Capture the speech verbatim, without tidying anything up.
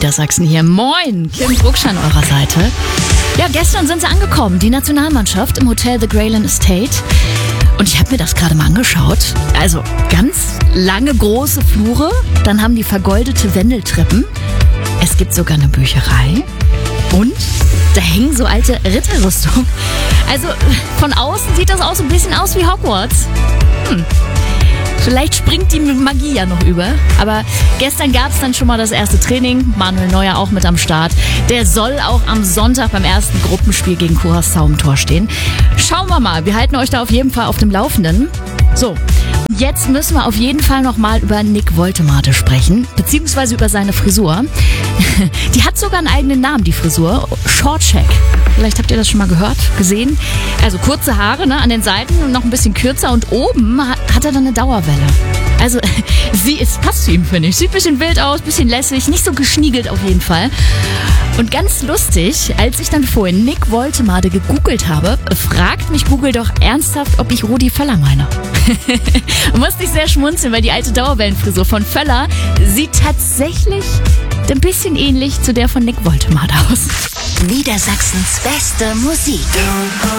Niedersachsen hier. Moin, Kim Brucksch an eurer Seite. Ja, gestern sind sie angekommen, die Nationalmannschaft im Hotel The Greyland Estate. Und ich habe mir das gerade mal angeschaut. Also ganz lange, große Flure. Dann haben die vergoldete Wendeltreppen. Es gibt sogar eine Bücherei. Und da hängen so alte Ritterrüstungen. Also von außen sieht das auch so ein bisschen aus wie Hogwarts. Hm. Vielleicht springt die Magie ja noch über. Aber gestern gab es dann schon mal das erste Training. Manuel Neuer auch mit am Start. Der soll auch am Sonntag beim ersten Gruppenspiel gegen Curaçao im Tor stehen. Schauen wir mal. Wir halten euch da auf jeden Fall auf dem Laufenden. So, jetzt müssen wir auf jeden Fall noch mal über Nick Woltemade sprechen. Beziehungsweise über seine Frisur. Die hat sogar einen eigenen Namen, die Frisur. Shortcheck. Vielleicht habt ihr das schon mal gehört, gesehen. Also kurze Haare, ne, an den Seiten und noch ein bisschen kürzer. Und oben hat er dann eine Dauerwelle. Also sie ist, passt zu ihm, finde ich. Sieht ein bisschen wild aus, ein bisschen lässig, nicht so geschniegelt auf jeden Fall. Und ganz lustig, als ich dann vorhin Nick Woltemade gegoogelt habe, fragt mich Google doch ernsthaft, ob ich Rudi Völler meine. Musste ich sehr schmunzeln, weil die alte Dauerwellenfrisur von Völler sieht tatsächlich ein bisschen ähnlich zu der von Nick Woltemade aus. Niedersachsens beste Musik.